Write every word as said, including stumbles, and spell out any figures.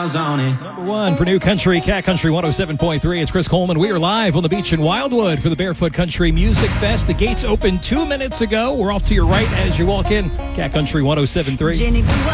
miles on it. Number one for New Country, Cat Country one oh seven point three. It's Chris Coleman. We are live on the beach in Wildwood for the Barefoot Country Music Fest. The gates opened two minutes ago. We're off to your right as you walk in. Cat Country one oh seven point three. Jenny grew